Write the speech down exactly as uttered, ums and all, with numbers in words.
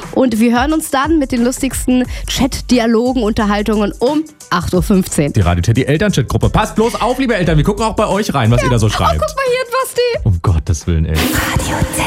Und wir hören uns dann mit den lustigsten Chat-Dialogen, Unterhaltungen um acht Uhr fünfzehn. Die Radio Teddy Elternchat-Gruppe. Passt bloß auf, liebe Eltern, wir gucken auch bei euch rein, was ja. ihr da so schreibt. Oh, guck mal hier, Basti. Um Gottes Willen, ey. Radio Teddy.